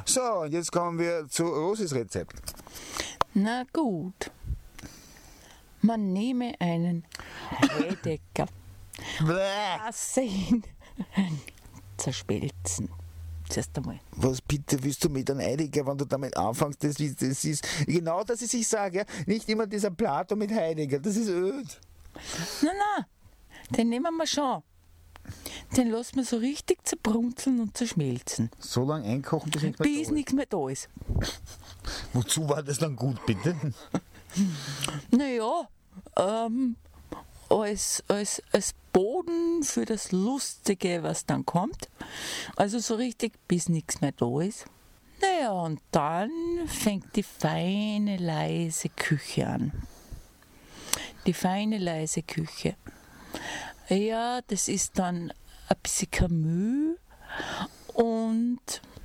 So, und jetzt kommen wir zu Rosis Rezept. Na gut. Man nehme einen Heidecker, lasse ihn zerspelzen. Zuerst einmal. Was bitte willst du mit einem Heidegger, wenn du damit anfängst? Das ist genau das, was ich sage. Ja? Nicht immer dieser Plato mit Heidegger, das ist öd. Na, den nehmen wir schon. Den lassen wir so richtig zerbrunzeln und zerschmelzen. So lange einkochen, bis nichts mehr Bis nichts mehr da ist. Wozu war das dann gut, bitte? Naja, als Boden für das Lustige, was dann kommt. Also so richtig, bis nichts mehr da ist. Naja, und dann fängt die feine, leise Küche an. Die feine, leise Küche. Ja, das ist dann ein bisschen Camus und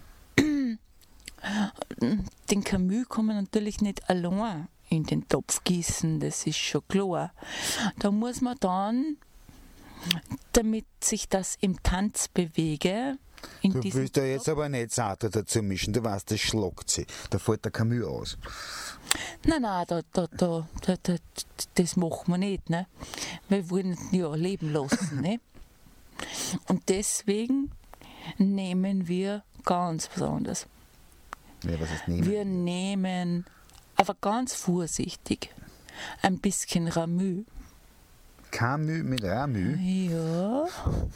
den Camus kann man natürlich nicht allein in den Topf gießen, das ist schon klar. Da muss man dann, damit sich das im Tanz bewege, Du willst ja jetzt aber nicht Sartre dazu mischen, du weißt, das schlagt sie. Da fällt der Camus aus. Nein, das machen wir nicht. Ne? Wir wollen ihn ja leben lassen. Ne? Und deswegen nehmen wir ganz was anderes. Ja, was ist nehmen? Wir nehmen, aber ganz vorsichtig, ein bisschen Ramu. Camus mit Ramu? Ja.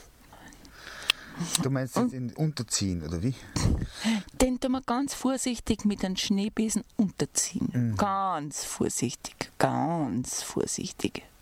Du meinst jetzt in unterziehen, oder wie? Den tun wir ganz vorsichtig mit einem Schneebesen unterziehen. Ganz vorsichtig, ganz vorsichtig.